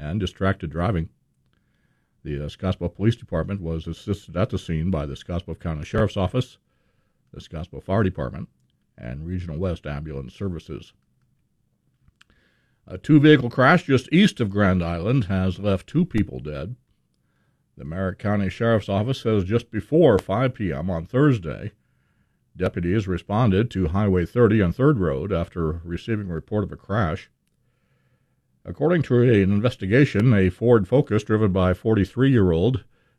and distracted driving. The Scottsbluff Police Department was assisted at the scene by the Scottsbluff County Sheriff's Office, the Scottsbluff Fire Department, and Regional West Ambulance Services. A two-vehicle crash just east of Grand Island has left 2 people dead. The Merritt County Sheriff's Office says just before 5 p.m. on Thursday, deputies responded to Highway 30 on 3rd Road after receiving a report of a crash. According to an investigation, a Ford Focus driven by 43-year-old